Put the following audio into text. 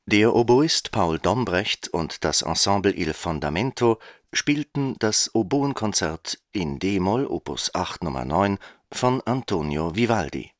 Der Oboist Paul Dombrecht und das Ensemble Il Fondamento spielten das Oboenkonzert in d-Moll op. 8 Nr. 9 von Antonio Vivaldi